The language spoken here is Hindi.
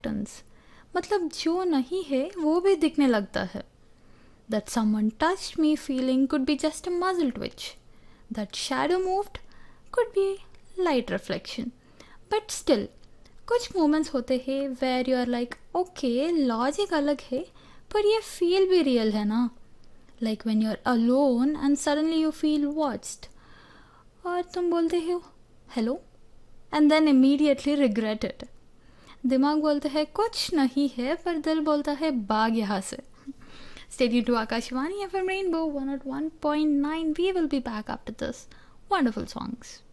टन्स, मतलब जो नहीं है वो भी दिखने लगता है. That someone touched me feeling could be just a muzzle twitch. That shadow moved could be light reflection. But still, कुछ moments होते हैं where you are like, okay, logic अलग है, पर ये feel भी real है ना. Like when you're alone and suddenly you feel watched. और तुम बोलते हो, hello, and then immediately regret it. दिमाग बोलता है कुछ नहीं है, पर दिल बोलता है भाग यहाँ से. Stay tuned to Akashvani FM Rainbow 101.9. We will be back after this wonderful songs.